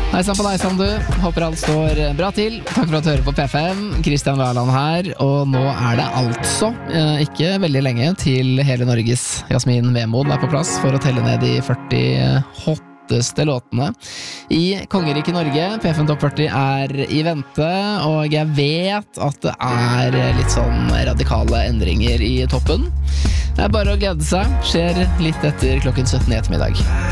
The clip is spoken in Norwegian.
Hei sann på deg, Sandu. Håper alt står bra til. Takk for at du hører på P5. Kristian Laland her, og nå er det altså ikke veldig lenge til hele Norges Jasmin Vemod er på plass for å telle ned de 40 hotteste låtene i Kongeriket Norge. P5 Topp 40 er i vente, og jeg vet at det er litt sånn radikale endringer i toppen. Det er bare å glede seg. Skjer litt etter klokken 17 i ettermiddag.